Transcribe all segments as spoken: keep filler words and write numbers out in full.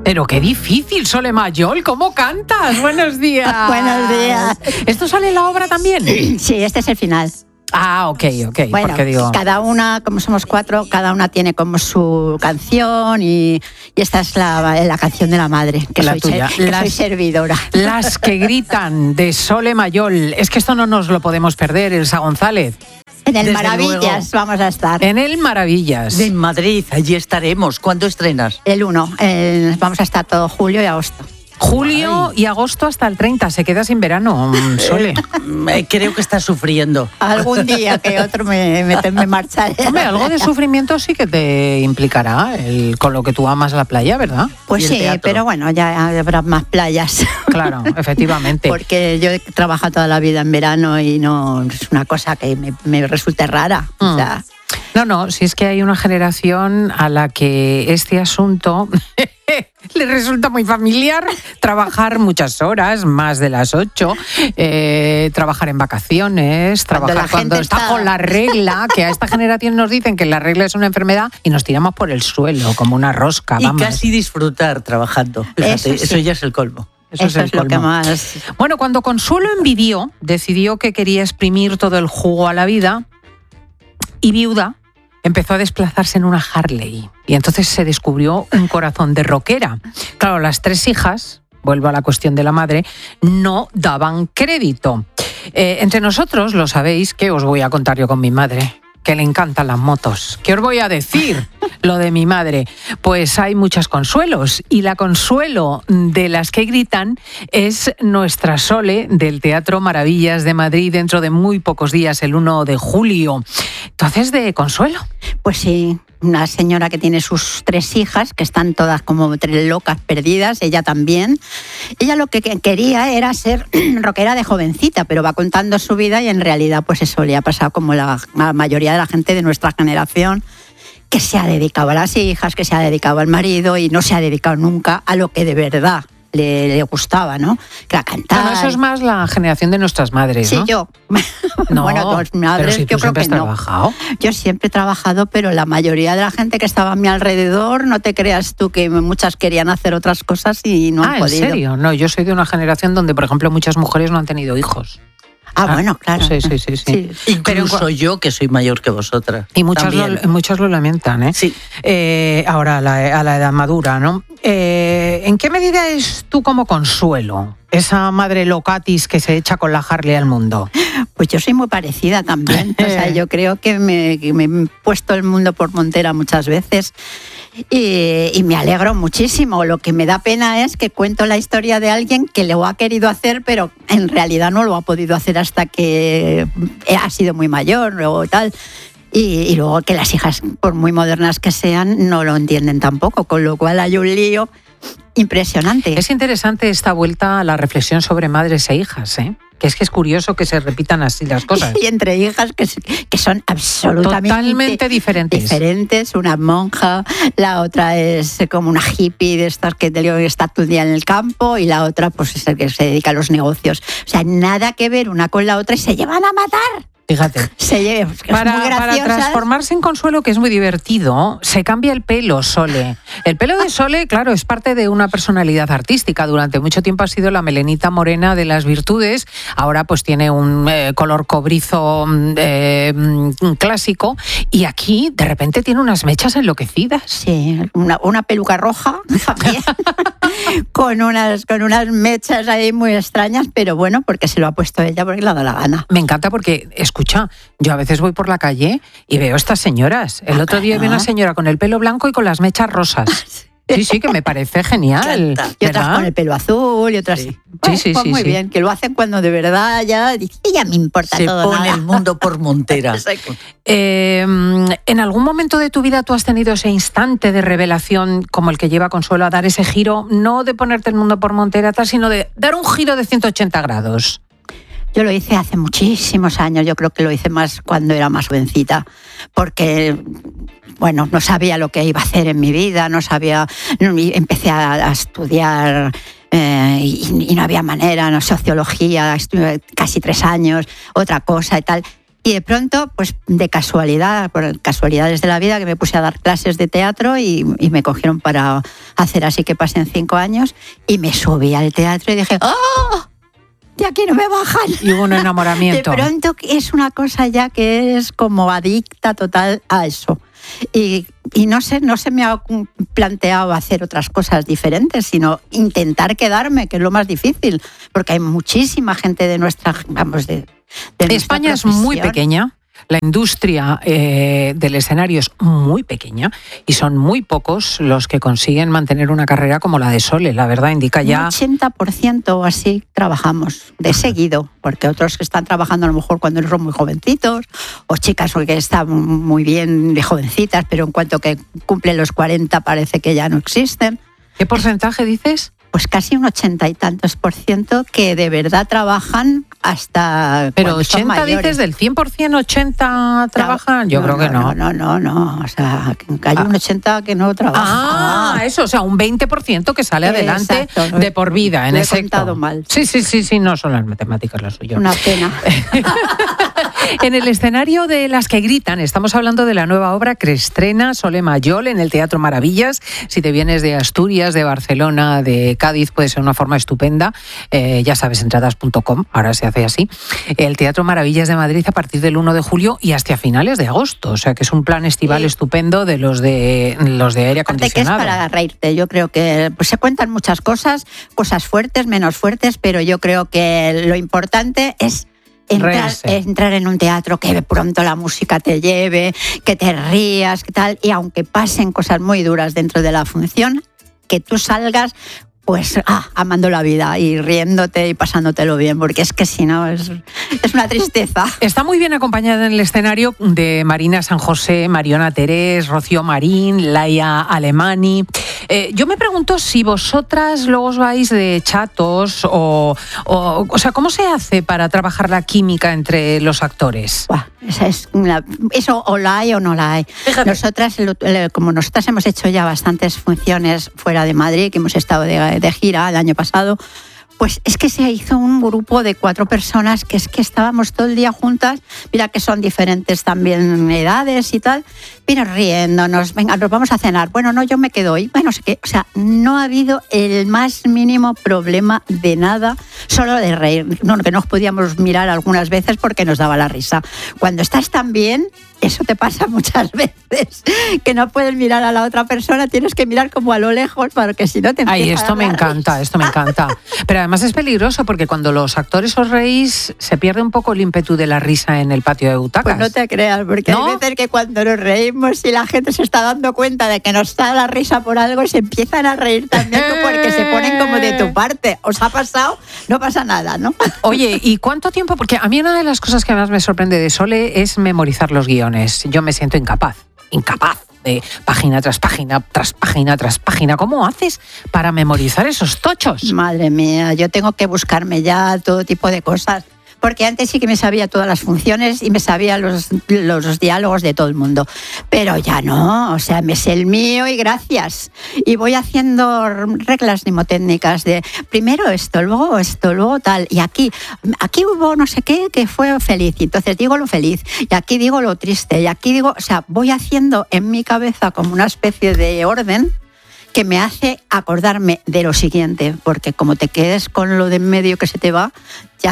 Pero qué difícil, Sole Mayol, ¿cómo cantas? Buenos días. Buenos días. ¿Esto sale en la obra también? Sí, este es el final. Ah, ok, ok. Bueno, porque digo... cada una, como somos cuatro, cada una tiene como su canción y, y esta es la, la canción de la madre, que, la soy, tuya. Ser, que las, soy servidora. Las que gritan de Sole Mayol. Es que esto no nos lo podemos perder, Elsa González. En el Desde Maravillas luego. vamos a estar. En el Maravillas. En Madrid, allí estaremos. ¿Cuándo estrenas? El uno, el, vamos a estar todo julio y agosto. Julio y agosto hasta el treinta, se queda sin verano, Sole. Eh, creo que estás sufriendo. Algún día que otro me, me, me marcharé. Hombre, algo de sufrimiento sí que te implicará el, con lo que tú amas la playa, ¿verdad? Pues ¿Y el sí, teatro? pero bueno, ya habrá más playas. Claro, efectivamente. Porque yo he trabajado toda la vida en verano y no es una cosa que me, me resulte rara. Mm. O sea, No, no, si es que hay una generación a la que este asunto le resulta muy familiar, trabajar muchas horas, más de las ocho, eh, trabajar en vacaciones, Cuando trabajar la cuando gente está está- con la regla, que a esta generación nos dicen que la regla es una enfermedad y nos tiramos por el suelo como una rosca, Y vamos. casi disfrutar trabajando. Fíjate, Eso eso, sí. ya es el colmo. Eso, eso es, es, el lo que colmo. más... Bueno, cuando Consuelo envidió, decidió que quería exprimir todo el jugo a la vida y viuda, empezó a desplazarse en una Harley y entonces se descubrió un corazón de rockera. Claro, las tres hijas, vuelvo a la cuestión de la madre, no daban crédito. Eh, entre nosotros, lo sabéis, que os voy a contar yo con mi madre, que le encantan las motos. ¿Qué os voy a decir? Lo de mi madre. Pues hay muchas Consuelos y la Consuelo de las que gritan es nuestra Sole del Teatro Maravillas de Madrid dentro de muy pocos días, el uno de julio. Entonces, de Consuelo. Pues sí, una señora que tiene sus tres hijas, que están todas como tres locas perdidas, ella también. Ella lo que que- quería era ser rockera de jovencita, pero va contando su vida y en realidad pues eso le ha pasado como la, la mayoría de la gente de nuestra generación, que se ha dedicado a las hijas, que se ha dedicado al marido y no se ha dedicado nunca a lo que de verdad le, le gustaba, ¿no? Que era cantar. Bueno, eso es más la generación de nuestras madres, Sí, ¿no? yo. No, bueno, dos madres, pero si tú yo creo siempre que has no. trabajado. Yo siempre he trabajado, pero la mayoría de la gente que estaba a mi alrededor, no te creas tú que muchas querían hacer otras cosas y no ah, han ¿en podido. serio? No, yo soy de una generación donde, por ejemplo, muchas mujeres no han tenido hijos. Ah, bueno, claro. Sí, sí, sí, sí. Pero en Incluso cua- yo, que soy mayor que vosotras. Y muchas lo, también. muchas lo lamentan, ¿eh? Sí. Eh, ahora, a la, a la edad madura, ¿no? Eh, ¿En qué medida es tú como Consuelo, esa madre locatis que se echa con la Harley al mundo? Pues yo soy muy parecida también. O sea, yo creo que me, que me he puesto el mundo por montera muchas veces y, y me alegro muchísimo. Lo que me da pena es que cuento la historia de alguien que lo ha querido hacer, pero en realidad no lo ha podido hacer hasta que ha sido muy mayor o tal. Y, y luego que las hijas, por muy modernas que sean, no lo entienden tampoco, con lo cual hay un lío impresionante. Es interesante esta vuelta a la reflexión sobre madres e hijas, ¿eh? Que es que es curioso que se repitan así las cosas. Y entre hijas que, que son absolutamente Totalmente diferentes. diferentes. Una monja, la otra es como una hippie de estas que está todo el día en el campo y la otra pues es el que se dedica a los negocios. O sea, nada que ver una con la otra y se llevan a matar. Fíjate. Se llevan, es Para, muy para graciosas. transformarse en Consuelo, que es muy divertido, se cambia el pelo, Sole. El pelo de Sole, claro, es parte de una personalidad artística. Durante mucho tiempo ha sido la melenita morena de las virtudes. Ahora pues tiene un eh, color cobrizo eh, clásico. Y aquí, de repente, tiene unas mechas enloquecidas. Sí, una, una peluca roja también, con, unas, con unas mechas ahí muy extrañas, pero bueno, porque se lo ha puesto ella porque le ha dado la gana. Me encanta porque, escucha, yo a veces voy por la calle y veo estas señoras. El Ah, otro día vi claro. una señora con el pelo blanco y con las mechas rosas. Sí, sí, que me parece genial. Encanta. Y otras ¿verdad? con el pelo azul y otras... Sí. Bueno, Sí, sí, pues sí, muy sí. bien, que lo hacen cuando de verdad ya... dice, ya me importa Se todo pone nada". el mundo por montera. Eh, ¿En algún momento de tu vida tú has tenido ese instante de revelación como el que lleva Consuelo a dar ese giro, no de ponerte el mundo por montera, tal, sino de dar un giro de ciento ochenta grados? Yo lo hice hace muchísimos años, yo creo que lo hice más cuando era más jovencita, porque, bueno, no sabía lo que iba a hacer en mi vida, no sabía, no, y empecé a, a estudiar eh, y, y no había manera, no, sociología, estuve casi tres años, otra cosa y tal. Y de pronto, pues de casualidad, por casualidades de la vida, que me puse a dar clases de teatro y, y me cogieron para hacer Así que pasen cinco años y me subí al teatro y dije, ¡oh! De aquí no me bajan. Y hubo un enamoramiento. De pronto es una cosa ya que es como adicta total a eso. Y, y no sé, no se me ha planteado hacer otras cosas diferentes, sino intentar quedarme, que es lo más difícil, porque hay muchísima gente de nuestra, vamos, de, de España nuestra es muy profesión. pequeña. La industria eh, del escenario es muy pequeña y son muy pocos los que consiguen mantener una carrera como la de Sole. La verdad indica ya... Un ochenta por ciento o así trabajamos de seguido, porque otros que están trabajando a lo mejor cuando son muy jovencitos, o chicas que están muy bien de jovencitas, pero en cuanto que cumplen los cuarenta parece que ya no existen. ¿Qué porcentaje dices? Pues casi un ochenta y tantos por ciento que de verdad trabajan hasta Pero cuando son ochenta mayores. dices del cien por ciento, ochenta trabajan, yo no, creo que no. No, no, no, no, o sea, que hay Ah. un ochenta que no trabaja. Ah, eso, o sea, un veinte por ciento que sale adelante Exacto. de por vida en Lo he ese contado sector. mal. Sí, sí, sí, sí, no son las matemáticas lo suyo. Una pena. En el escenario de Las que gritan, estamos hablando de la nueva obra que estrena Sole Mayol en el Teatro Maravillas. Si te vienes de Asturias, de Barcelona, de Cádiz, puede ser una forma estupenda. Eh, ya sabes, entradas punto com, ahora se hace así. El Teatro Maravillas de Madrid a partir del uno de julio y hasta finales de agosto. O sea que es un plan estival Sí. estupendo de los de los de aire Aparte que es acondicionado. para reírte. Yo creo que pues, se cuentan muchas cosas, cosas fuertes, menos fuertes, pero yo creo que lo importante es entrar, Reírse. entrar en un teatro, que de pronto la música te lleve, que te rías, que tal, y aunque pasen cosas muy duras dentro de la función, que tú salgas pues ah, amando la vida y riéndote y pasándotelo bien, porque es que si no es, es una tristeza. Está muy bien acompañada en el escenario de Marina San José, Mariona Terés, Rocío Marín, Laia Alemani. Eh, yo me pregunto si vosotras luego os vais de chatos o, o... O sea, ¿cómo se hace para trabajar la química entre los actores? Buah, esa es una- eso o la hay o no la hay. Fíjate. Nosotras, lo- lo- como nosotras hemos hecho ya bastantes funciones fuera de Madrid, que hemos estado de, de gira el año pasado, pues es que se hizo un grupo de cuatro personas que es que estábamos todo el día juntas, mira que son diferentes también edades y tal, pero riéndonos, venga, nos vamos a cenar, bueno, no, yo me quedo hoy, bueno, sé qué, o sea, no ha habido el más mínimo problema de nada, solo de reír, no, que nos podíamos mirar algunas veces porque nos daba la risa. Cuando estás tan bien, eso te pasa muchas veces, que no puedes mirar a la otra persona, tienes que mirar como a lo lejos, porque si no te Ay, empieza a esto dar me la encanta, risa. esto me encanta. Pero además es peligroso porque cuando los actores os reís, se pierde un poco el ímpetu de la risa en el patio de butacas. Pues no te creas, porque ¿No? hay veces que cuando nos reímos y la gente se está dando cuenta de que nos da la risa por algo, se empiezan a reír también porque se ponen como de tu parte. ¿Os ha pasado? No pasa nada, ¿no? Oye, ¿y cuánto tiempo? Porque a mí una de las cosas que más me sorprende de Sole es memorizar los guiones. Yo me siento incapaz, incapaz de página tras página, tras página, tras página. ¿Cómo haces para memorizar esos tochos? Madre mía, yo tengo que buscarme ya todo tipo de cosas. Porque antes sí que me sabía todas las funciones y me sabía los, los diálogos de todo el mundo. Pero ya no, o sea, me sé el mío y gracias. Y voy haciendo reglas mnemotécnicas de primero esto, luego esto, luego tal. Y aquí, aquí hubo no sé qué que fue feliz. Y entonces digo lo feliz. Y aquí digo lo triste. Y aquí digo, o sea, voy haciendo en mi cabeza como una especie de orden que me hace acordarme de lo siguiente. Porque como te quedes con lo de en medio que se te va, ya...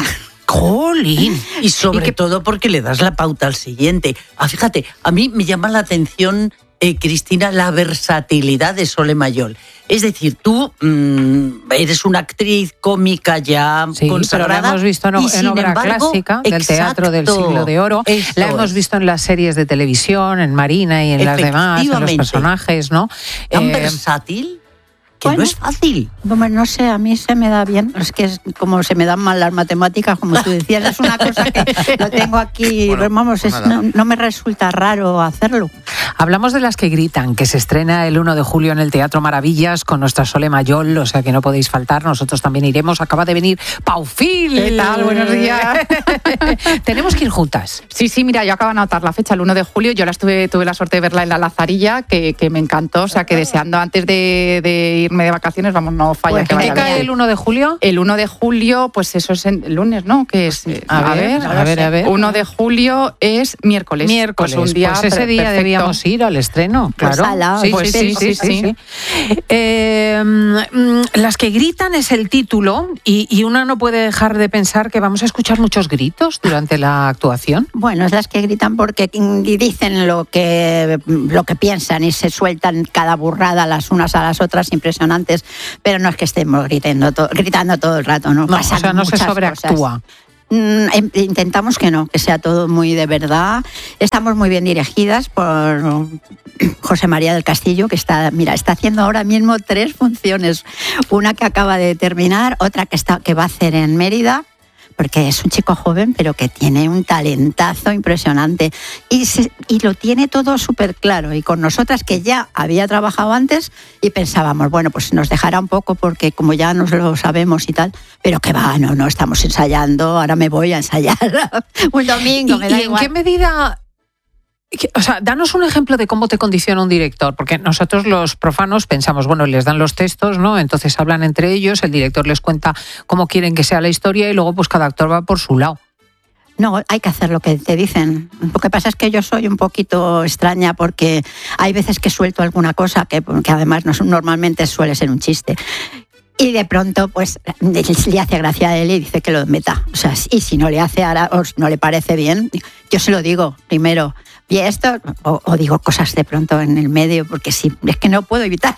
¡Jolín! Y sobre ¿Y qué- todo porque le das la pauta al siguiente. Ah, fíjate, a mí me llama la atención, eh, Cristina, la versatilidad de Sole Mayol. Es decir, tú mm, eres una actriz cómica ya Sí, pero consagrada. la hemos visto en, y en sin obra embargo, clásica del Teatro del exacto, Siglo de Oro. eso La hemos es. visto en las series de televisión, en Marina y en las demás, en los Efectivamente. personajes, ¿no? Tan Eh, versátil que bueno. no es fácil. Bueno, no sé, a mí se me da bien. Es que es como se me dan mal las matemáticas, como tú decías, es una cosa que lo tengo aquí, Bueno, vamos, pues es- nada. no, no me resulta raro hacerlo. Hablamos de Las que gritan, que se estrena el uno de julio en el Teatro Maravillas con nuestra Sole Mayol, o sea que no podéis faltar, nosotros también iremos. Acaba de venir Paufil. ¿Qué tal? Buenos días. Tenemos que ir juntas. Sí, sí, mira, yo acabo de anotar la fecha, el uno de julio. Yo la estuve, tuve la suerte de verla en la Lazarilla, que, que me encantó. O sea, que deseando antes de, de irnos irme de vacaciones, vamos, no falla Pues, que ¿En vaya qué cae bien. el uno de julio? El uno de julio, pues eso es el lunes, ¿no? Que es, eh, A ver, no a lo ver, sé. a ver. uno de julio es miércoles. Miércoles, Pues un día pues ese per- día perfecto. debíamos ir al estreno, Pues claro. ala, sí, pues sí, sí, sí, sí, sí, sí. Eh, mm, las que gritan es el título y, y una no puede dejar de pensar que vamos a escuchar muchos gritos durante la actuación. Bueno, es las que gritan porque dicen lo que, lo que piensan y se sueltan cada burrada las unas a las otras impresionantes, pero no es que estemos gritando, to- gritando todo el rato, ¿no? No, Pasan o sea, no se muchas sobreactúa. cosas. Mm, em- Intentamos que no, que sea todo muy de verdad. Estamos muy bien dirigidas por José María del Castillo, que está, mira, está haciendo ahora mismo tres funciones. Una que acaba de terminar, otra que, está, que va a hacer en Mérida, porque es un chico joven, pero que tiene un talentazo impresionante. Y, se- y lo tiene todo súper claro. Y con nosotras, que ya había trabajado antes, y pensábamos, bueno, pues nos dejará un poco porque como ya nos lo sabemos y tal, pero que va, no, no, estamos ensayando, ahora me voy a ensayar un domingo, ¿Y, me da y en igual. qué medida? que- O sea, danos un ejemplo de cómo te condiciona un director, porque nosotros los profanos pensamos, bueno, les dan los textos, ¿no? Entonces hablan entre ellos, el director les cuenta cómo quieren que sea la historia y luego pues cada actor va por su lado. No, hay que hacer lo que te dicen. Lo que pasa es que yo soy un poquito extraña porque hay veces que suelto alguna cosa que, que además no, normalmente suele ser un chiste. Y de pronto, pues, le hace gracia a él y dice que lo meta. O sea, y si no le hace ahora, o no le parece bien, yo se lo digo primero. Y esto, o, o digo cosas de pronto en el medio, porque sí, es que no puedo evitar.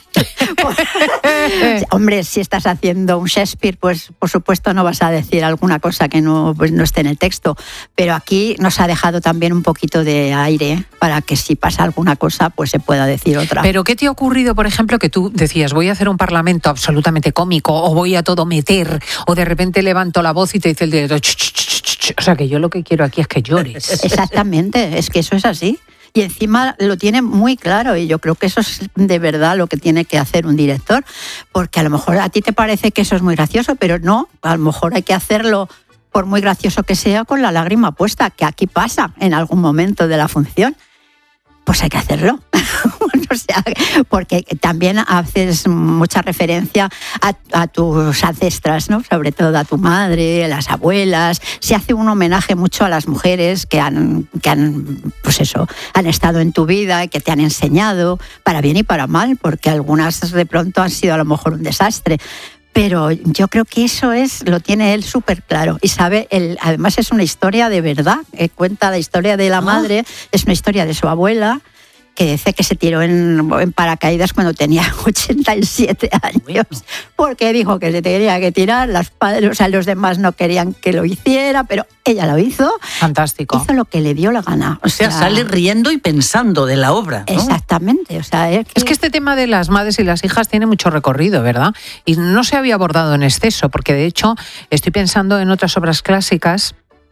Hombre, si estás haciendo un Shakespeare, pues por supuesto no vas a decir alguna cosa que no, pues, no esté en el texto. Pero aquí nos ha dejado también un poquito de aire para que si pasa alguna cosa, pues se pueda decir otra. Pero ¿qué te ha ocurrido, por ejemplo, que tú decías, voy a hacer un parlamento absolutamente cómico o voy a todo meter o de repente levanto la voz y te dice el director, "Ch, ch, ch, ch, ch"? O sea, que yo lo que quiero aquí es que llores. Exactamente, es que eso es así. Y encima lo tiene muy claro y yo creo que eso es de verdad lo que tiene que hacer un director, porque a lo mejor a ti te parece que eso es muy gracioso, pero no, a lo mejor hay que hacerlo, por muy gracioso que sea, con la lágrima puesta, que aquí pasa en algún momento de la función. Pues hay que hacerlo. O sea, porque también haces mucha referencia a, a tus ancestras, ¿no? Sobre todo a tu madre, a las abuelas. Se hace un homenaje mucho a las mujeres que han, que han, pues eso, han estado en tu vida y que te han enseñado, para bien y para mal, porque algunas de pronto han sido a lo mejor un desastre. Pero yo creo que eso es, lo tiene él súper claro. Y sabe, él, además es una historia de verdad. Eh, cuenta la historia de la madre, es una historia de su abuela, que dice que se tiró en, en paracaídas cuando tenía ochenta y siete años, Bueno. porque dijo que se tenía que tirar, los padres, o sea, los demás no querían que lo hiciera, pero ella lo hizo, Fantástico. hizo lo que le dio la gana. O O sea, sea, sale riendo y pensando de la obra, ¿no? exactamente, o sea, es que, Es que este tema de las madres y las hijas tiene mucho recorrido, ¿verdad? Y no se había abordado en exceso, porque de hecho estoy pensando en otras obras clásicas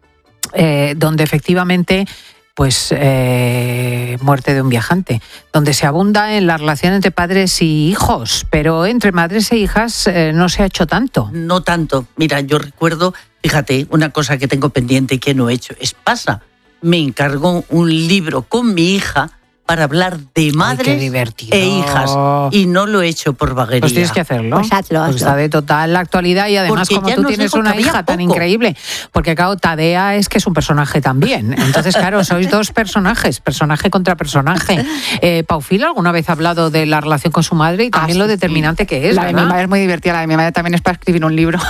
eh, donde efectivamente, pues, eh, Muerte de un viajante, donde se abunda en la relación entre padres y hijos, pero entre madres e hijas eh, no se ha hecho tanto. No tanto. Mira, yo recuerdo, fíjate, una cosa que tengo pendiente y que no he hecho. Es pasa, me encargó un libro con mi hija para hablar de madres qué divertido. e hijas. Y no lo he hecho por vaguería. Pues tienes que hacerlo. Pues hazlo, Porque hazlo. está de total la actualidad y además Porque como ya tú nos tienes dijo que una había hija tan poco. increíble, porque claro, Tadea es que es un personaje también. Entonces, claro, sois dos personajes, personaje contra personaje. Eh, Paufila alguna vez ha hablado de la relación con su madre y también Ah, lo sí, determinante que es, La de mi ¿verdad? madre es muy divertida, la de mi madre también es para escribir un libro.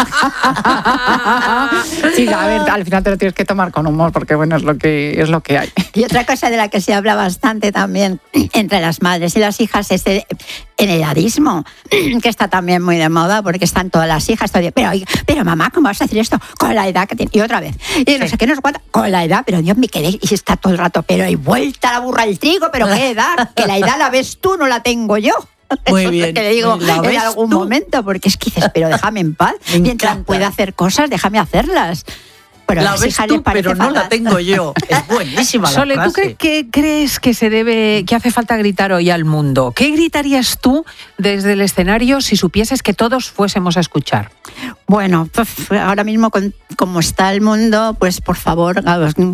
Sí, a ver, al final te lo tienes que tomar con humor, porque bueno, es lo que es lo que hay. Y otra cosa de la que se habla bastante también entre las madres y las hijas es el, el edadismo, que está también muy de moda porque están todas las hijas, todo el día, pero, oiga, pero mamá, ¿cómo vas a hacer esto? Con la edad que tiene. Y otra vez, y no sé qué, no sé cuánto, con la edad, pero Dios me quedé, y está todo el rato, pero hay vuelta la burra al trigo, pero qué edad, que la edad la ves tú, no la tengo yo. Muy Eso es bien. lo que le digo ¿La en ves algún tú? momento, porque es que dices, pero déjame en paz, Me mientras encanta. pueda hacer cosas, déjame hacerlas. Pero a La las ves hijas les tú, parece pero no la fatal. tengo yo. Es buenísima la Sole, ¿tú frase. qué, qué crees que se debe, que hace falta gritar hoy al mundo? ¿Qué gritarías tú desde el escenario si supieses que todos fuésemos a escuchar? Bueno, pues ahora mismo con, como está el mundo, pues por favor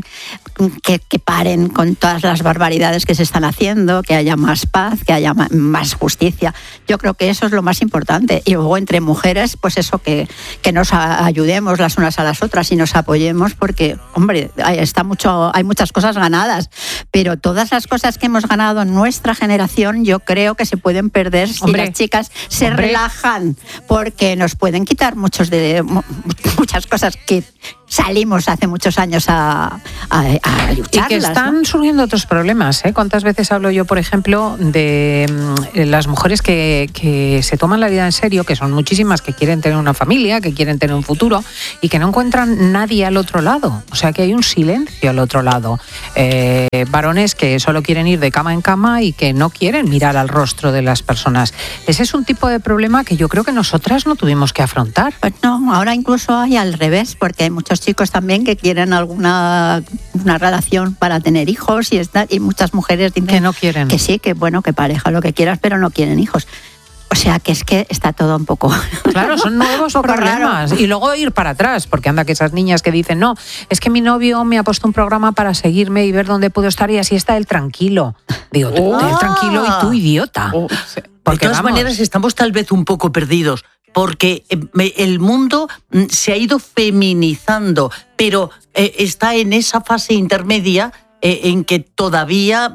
que, que paren con todas las barbaridades que se están haciendo, que haya más paz, que haya más justicia. Yo creo que eso es lo más importante. Y luego entre mujeres, pues eso, que, que nos ayudemos las unas a las otras y nos apoyemos, porque, hombre, hay, está mucho, hay muchas cosas ganadas, pero todas las cosas que hemos ganado en nuestra generación, yo creo que se pueden perder si hombre, las chicas se hombre. relajan, porque nos pueden quitar muchos de muchas cosas que salimos hace muchos años a, a, a lucharlas. Y que están ¿no? surgiendo otros problemas, ¿eh? ¿Cuántas veces hablo yo, por ejemplo, de mm, las mujeres que, que se toman la vida en serio, que son muchísimas, que quieren tener una familia, que quieren tener un futuro y que no encuentran nadie al otro lado? O sea, que hay un silencio al otro lado. Eh, varones que solo quieren ir de cama en cama y que no quieren mirar al rostro de las personas. Ese es un tipo de problema que yo creo que nosotras no tuvimos que afrontar. Pues no, ahora incluso hay al revés, porque hay muchos chicos también que quieren alguna una relación para tener hijos y, está, y muchas mujeres dicen que no quieren. Que sí, que bueno, que pareja lo que quieras, pero no quieren hijos. O sea, que es que está todo un poco... Claro, son nuevos problemas. Raro. Y luego ir para atrás, porque anda que esas niñas que dicen, no, es que mi novio me ha puesto un programa para seguirme y ver dónde puedo estar y así está él tranquilo. Digo, tú, oh. él tranquilo y tú idiota. Oh, sí. Porque, de todas vamos. maneras, estamos tal vez un poco perdidos, porque el mundo se ha ido feminizando, pero está en esa fase intermedia en que todavía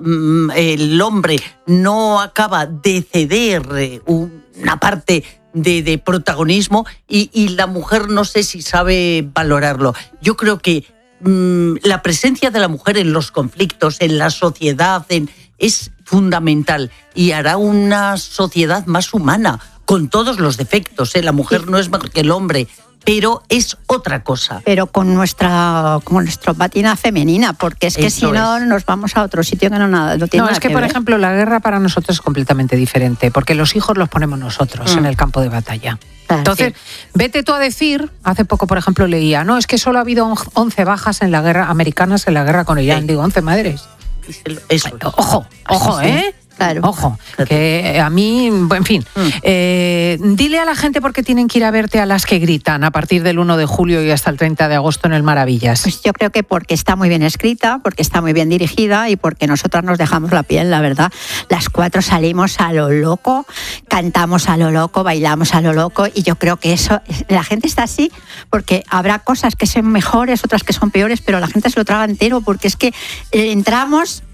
el hombre no acaba de ceder una parte de, de protagonismo y, y la mujer no sé si sabe valorarlo. Yo creo que mmm, la presencia de la mujer en los conflictos, en la sociedad, en, es fundamental y hará una sociedad más humana, con todos los defectos, ¿eh? La mujer no es mejor que el hombre, pero es otra cosa. Pero con nuestra con nuestra patina femenina, porque es que Eso si no es. nos vamos a otro sitio que no, nada, no tiene no, nada es que, que por ver. ejemplo, la guerra para nosotros es completamente diferente, porque los hijos los ponemos nosotros mm. en el campo de batalla. Ah, Entonces, sí. vete tú a decir, hace poco, por ejemplo, leía, no, es que solo ha habido once bajas en la guerra americanas en la guerra con Irán. Sí. Digo, once madres. Eso. Ojo, ojo, sí, ¿eh? Claro. Ojo, que a mí, en fin, mm. eh, dile a la gente por qué tienen que ir a verte a las que gritan a partir del uno de julio y hasta el treinta de agosto en el Maravillas. Pues yo creo que porque está muy bien escrita, porque está muy bien dirigida y porque nosotras nos dejamos la piel, la verdad. Las cuatro salimos a lo loco, cantamos a lo loco, bailamos a lo loco y yo creo que eso, la gente está así porque habrá cosas que son mejores, otras que son peores, pero la gente se lo traga entero porque es que entramos...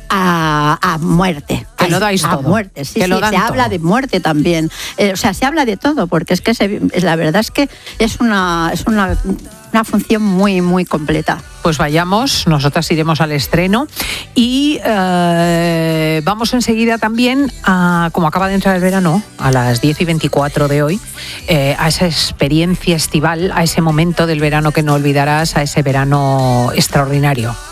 A, a muerte. Que lo dais a todo. muerte, sí, que sí, lo dan se todo. habla de muerte también. Eh, o sea, se habla de todo, porque es que se, la verdad es que es una, es una, una función muy, muy completa. Pues vayamos, nosotras iremos al estreno y eh, vamos enseguida también, a, como acaba de entrar el verano, a las diez y veinticuatro de hoy, eh, a esa experiencia estival, a ese momento del verano que no olvidarás, a ese verano extraordinario.